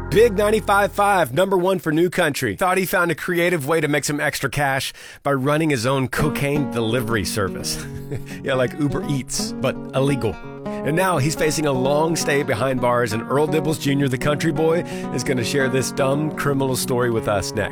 Big 95.5, #1 for New Country, thought he found a creative way to make some extra cash by running his own cocaine delivery service. Yeah, like Uber Eats, but illegal. And now he's facing a long stay behind bars, and Earl Dibbles Jr., the country boy, is going to share this dumb criminal story with us next.